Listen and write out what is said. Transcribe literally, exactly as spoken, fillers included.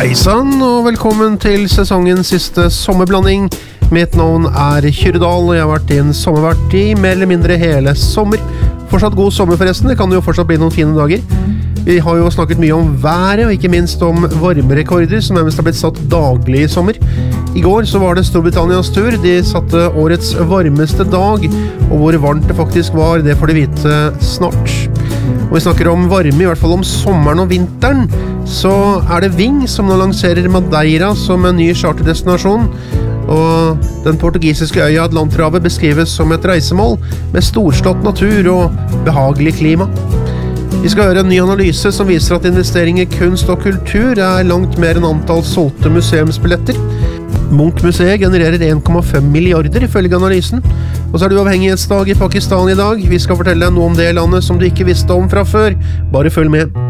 Hei sann, og velkommen til sesongens siste sommerblanding. Mitt navn er Kyrredal, og jeg har vært i en sommervert i mer eller mindre hele sommer. Fortsatt god sommer forresten, det kan jo fortsatt bli noen fine dager. Vi har jo snakket mye om været, og ikke minst om varmerekorder, som nærmest har blitt satt daglig i sommer. I går så var det Storbritannias tur, de satte årets varmeste dag, og hvor varmt det faktisk var, det får de vite snart. Og vi snakker om varme, i hvert fall om sommeren og vinteren, så er det Ving som nå lanserer Madeira som en ny charterdestinasjon, og den portugisiske øya Atlanterhavet beskrives som et reisemål med storslått natur og behagelig klima. Vi skal høre en ny analyse som viser at investering i kunst og kultur er langt mer enn antall solgte museumsbilletter. Munch-museet genererer en komma fem milliarder ifølge analysen. Og så er det uavhengighetsdag i Pakistan i dag. Vi skal fortelle deg noe om det landet som du ikke visste om fra før. Bare følg med.